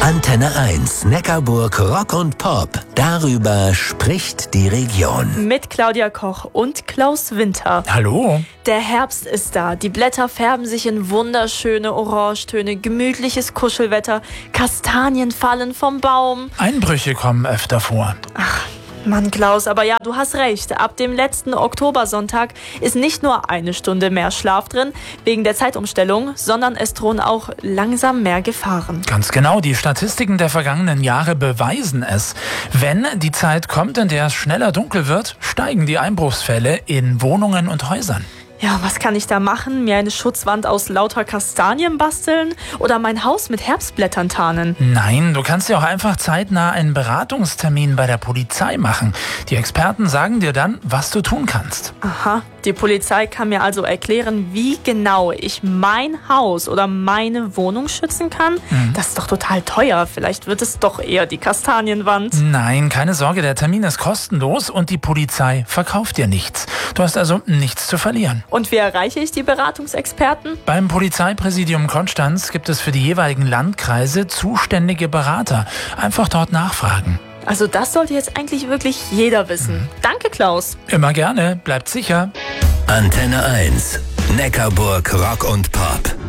Antenne 1, Neckarburg Rock und Pop. Darüber spricht die Region. Mit Claudia Koch und Klaus Winter. Hallo. Der Herbst ist da. Die Blätter färben sich in wunderschöne Orangetöne, gemütliches Kuschelwetter, Kastanien fallen vom Baum. Einbrüche kommen öfter vor. Mann, Klaus, aber ja, du hast recht. Ab dem letzten Oktobersonntag ist nicht nur eine Stunde mehr Schlaf drin, wegen der Zeitumstellung, sondern es drohen auch langsam mehr Gefahren. Ganz genau, die Statistiken der vergangenen Jahre beweisen es. Wenn die Zeit kommt, in der es schneller dunkel wird, steigen die Einbruchsfälle in Wohnungen und Häusern. Ja, was kann ich da machen? Mir eine Schutzwand aus lauter Kastanien basteln oder mein Haus mit Herbstblättern tarnen? Nein, du kannst ja auch einfach zeitnah einen Beratungstermin bei der Polizei machen. Die Experten sagen dir dann, was du tun kannst. Aha, die Polizei kann mir also erklären, wie genau ich mein Haus oder meine Wohnung schützen kann? Das ist doch total teuer. Vielleicht wird es doch eher die Kastanienwand. Nein, keine Sorge, der Termin ist kostenlos und die Polizei verkauft dir nichts. Du hast also nichts zu verlieren. Und wie erreiche ich die Beratungsexperten? Beim Polizeipräsidium Konstanz gibt es für die jeweiligen Landkreise zuständige Berater. Einfach dort nachfragen. Also das sollte jetzt eigentlich wirklich jeder wissen. Danke, Klaus. Immer gerne, bleibt sicher. Antenne 1, Neckarburg Rock und Pop.